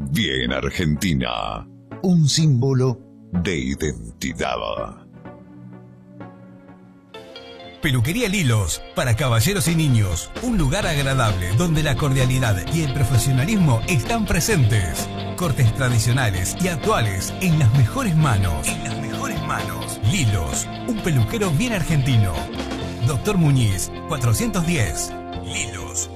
bien argentina. Un símbolo de identidad. Peluquería Lilos, para caballeros y niños. Un lugar agradable donde la cordialidad y el profesionalismo están presentes. Cortes tradicionales y actuales en las mejores manos. Lilos, un peluquero bien argentino. Doctor Muñiz, 410. Lilos.